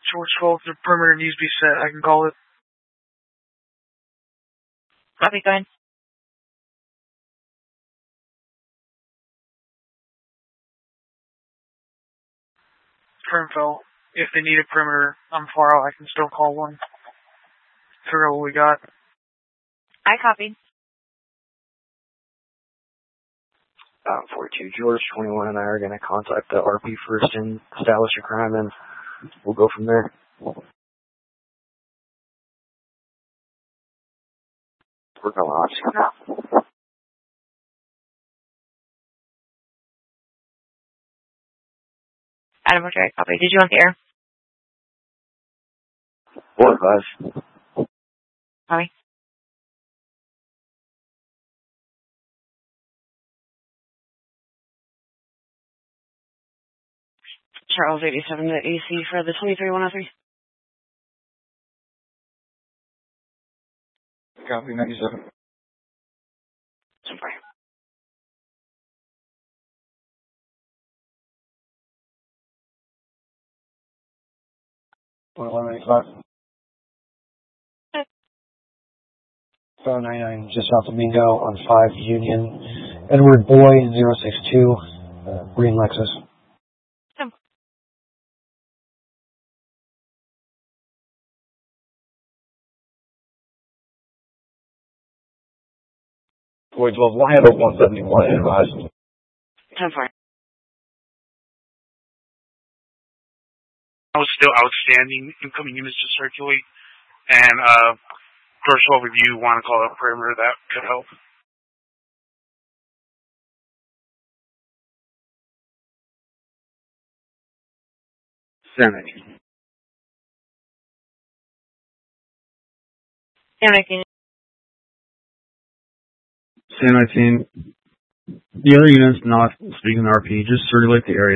George 12, the perimeter needs to be set. I can call it. Copy, go ahead. Trimfell. If they need a perimeter, I'm far out. I can still call one. Figure out what we got. I copied. 42 George 21 and I are going to contact the RP first and establish a crime, and we'll go from there. We're going on. Adam, okay, I copy. Did you want the air? 4-5. Copy. Charles 87 to AC for the 23103. Copy, 97. Super. .195. 799 just south of Mingo on 5 Union. Edward Boy 062, green Lexus. Boy 12, Wyatt 171 advised. 10-4. I was still outstanding. Incoming units to circulate. And, George 12, if you want to call it perimeter, that could help. San 19. The other units not speaking RP, just circulate the area.